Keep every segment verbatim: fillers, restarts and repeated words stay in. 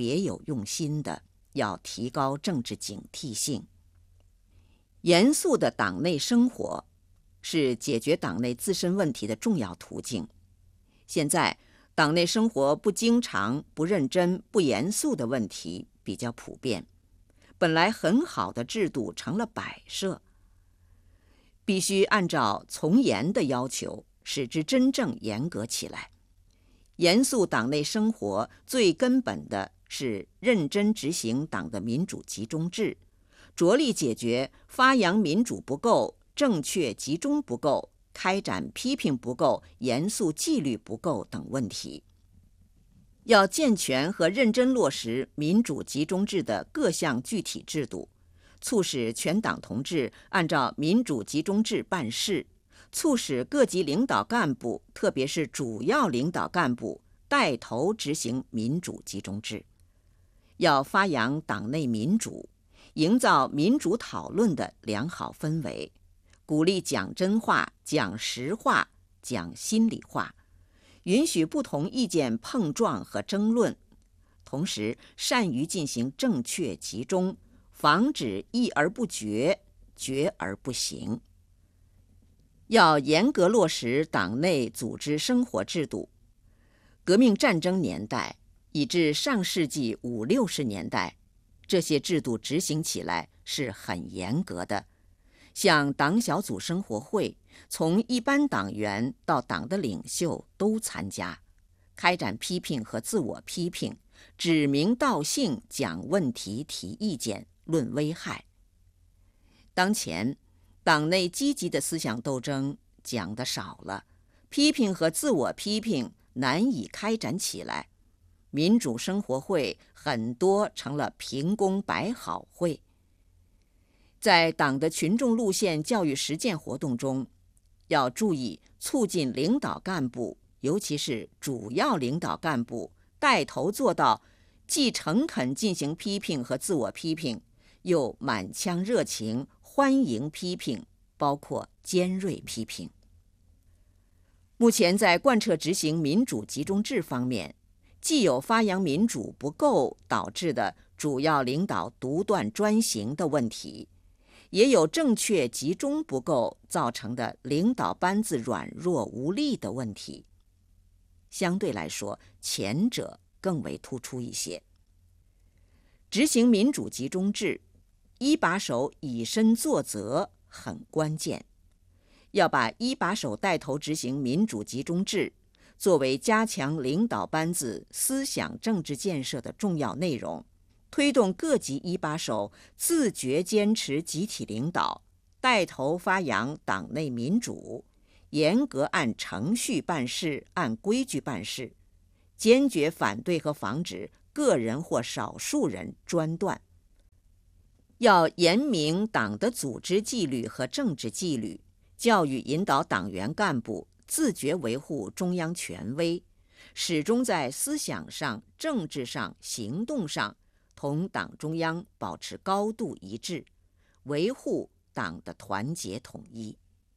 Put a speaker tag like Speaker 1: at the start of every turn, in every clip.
Speaker 1: 别有用心的，要提高政治警惕性。严肃的党内生活是解决党内自身问题的重要途径。现在党内生活不经常、不认真、不严肃的问题比较普遍，本来很好的制度成了摆设，必须按照从严的要求，使之真正严格起来。严肃党内生活最根本的是认真执行党的民主集中制，着力解决发扬民主不够、正确集中不够、开展批评不够、严肃纪律不够等问题。要健全和认真落实民主集中制的各项具体制度，促使全党同志按照民主集中制办事，促使各级领导干部，特别是主要领导干部带头执行民主集中制。要发扬党内民主，营造民主讨论的良好氛围，鼓励讲真话、讲实话、讲心里话，允许不同意见碰撞和争论，同时善于进行正确集中，防止议而不决、决而不行。要严格落实党内组织生活制度。革命战争年代以至上世纪五六十年代，这些制度执行起来是很严格的。像党小组生活会，从一般党员到党的领袖都参加，开展批评和自我批评，指名道姓讲问题、提意见、论危害。当前党内积极的思想斗争讲得少了，批评和自我批评难以开展起来，民主生活会很多成了评功摆好会。在党的群众路线教育实践活动中，要注意促进领导干部，尤其是主要领导干部带头做到既诚恳进行批评和自我批评，又满腔热情欢迎批评，包括尖锐批评。目前在贯彻执行民主集中制方面，既有发扬民主不够导致的主要领导独断专行的问题，也有正确集中不够造成的领导班子软弱无力的问题。相对来说，前者更为突出一些。执行民主集中制，一把手以身作则很关键。要把一把手带头执行民主集中制作为加强领导班子思想政治建设的重要内容，推动各级一把手自觉坚持集体领导，带头发扬党内民主，严格按程序办事，按规矩办事，坚决反对和防止个人或少数人专断。要严明党的组织纪律和政治纪律，教育引导党员干部自觉维护中央权威，始终在思想上、政治上、行动上同党中央保持高度一致，维护党的团结统一。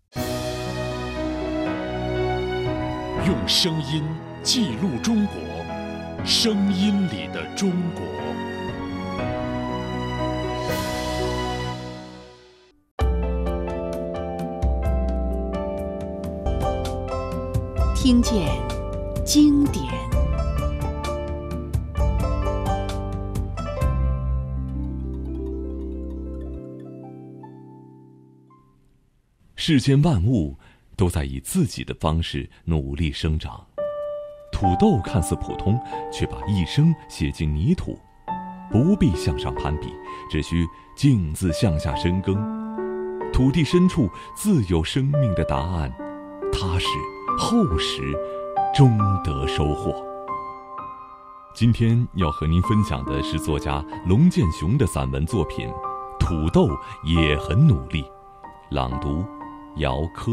Speaker 2: 用声音记录中国，声音里的中国。
Speaker 3: 听见经典。
Speaker 2: 世间万物都在以自己的方式努力生长。土豆看似普通，却把一生写进泥土，不必向上攀比，只需径自向下深耕。土地深处自有生命的答案，踏实厚实，终得收获。今天要和您分享的是作家龙建雄的散文作品《土豆也很努力》，朗读姚科。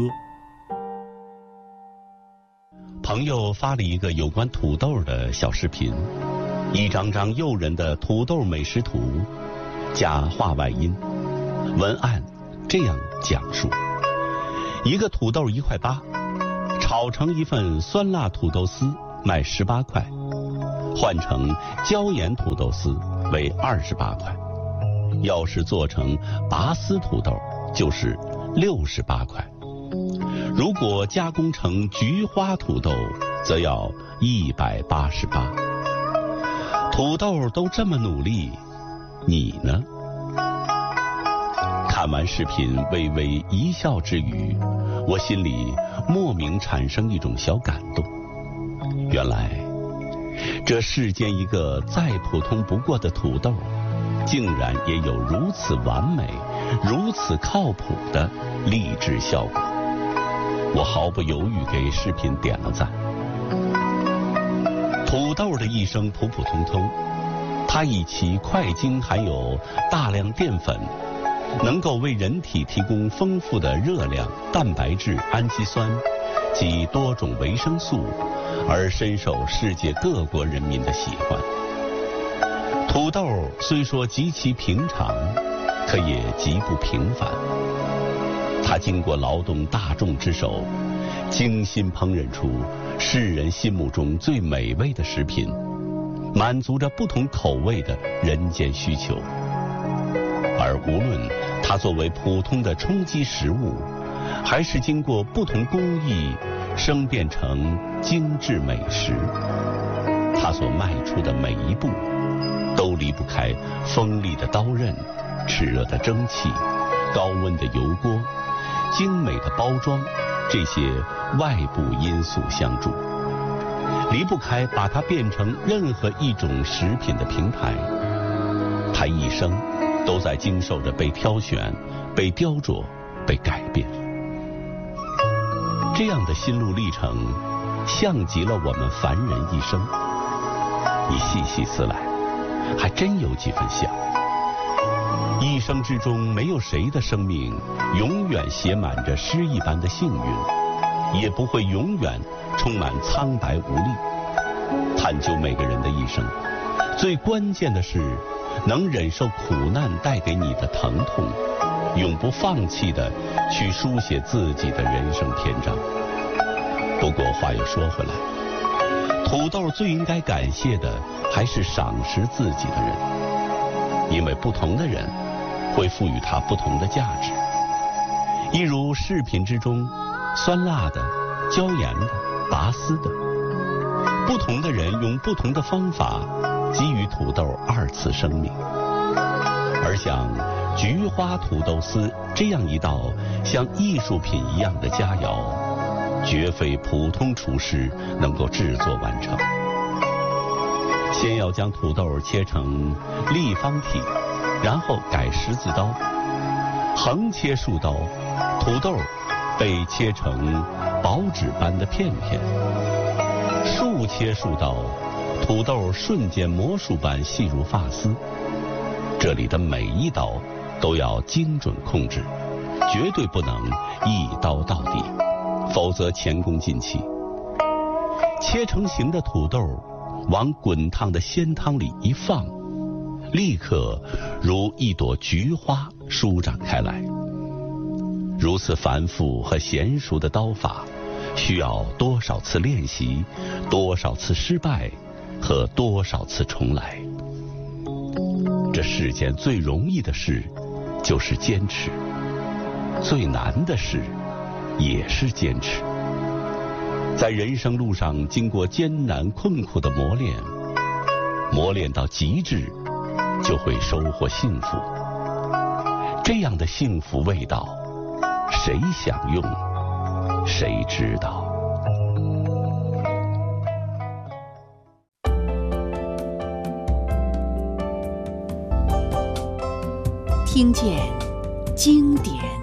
Speaker 4: 朋友发了一个有关土豆的小视频，一张张诱人的土豆美食图，加画外音，文案这样讲述：一个土豆一块八，炒成一份酸辣土豆丝卖十八块， 换成椒盐土豆丝为二十八块，要是做成拔丝土豆就是六十八块，如果加工成菊花土豆则要一百八十八。土豆都这么努力，你呢？看完视频微微一笑之余，我心里莫名产生一种小感动。原来这世间一个再普通不过的土豆，竟然也有如此完美、如此靠谱的励志效果。我毫不犹豫给视频点了赞。土豆的一生普普通通，它以其快精含有大量淀粉，能够为人体提供丰富的热量、蛋白质、氨基酸及多种维生素，而深受世界各国人民的喜欢。土豆虽说极其平常，可也极不平凡。它经过劳动大众之手，精心烹饪出世人心目中最美味的食品，满足着不同口味的人间需求。而无论它作为普通的充饥食物，还是经过不同工艺生变成精致美食，它所迈出的每一步都离不开锋利的刀刃、炽热的蒸汽、高温的油锅、精美的包装这些外部因素相助，离不开把它变成任何一种食品的平台。它一生都在经受着被挑选、被雕琢、被改变。这样的心路历程，像极了我们凡人一生。你细细思来，还真有几分像。一生之中，没有谁的生命永远写满着诗一般的幸运，也不会永远充满苍白无力。探究每个人的一生，最关键的是能忍受苦难带给你的疼痛，永不放弃的去书写自己的人生篇章。不过话又说回来，土豆最应该感谢的还是赏识自己的人，因为不同的人会赋予它不同的价值。一如视频之中酸辣的、椒盐的、拔丝的，不同的人用不同的方法给予土豆二次生命。而像菊花土豆丝这样一道像艺术品一样的佳肴，绝非普通厨师能够制作完成。先要将土豆切成立方体，然后改十字刀，横切数刀，土豆被切成薄纸般的片片；竖切数刀，土豆瞬间魔术般细如发丝。这里的每一刀都要精准控制，绝对不能一刀到底，否则前功尽弃。切成型的土豆往滚烫的鲜汤里一放，立刻如一朵菊花舒展开来。如此繁复和娴熟的刀法，需要多少次练习，多少次失败和多少次重来。这世间最容易的事就是坚持，最难的事也是坚持。在人生路上经过艰难困苦的磨练，磨练到极致，就会收获幸福。这样的幸福味道，谁享用，谁知道。
Speaker 3: 听见经典。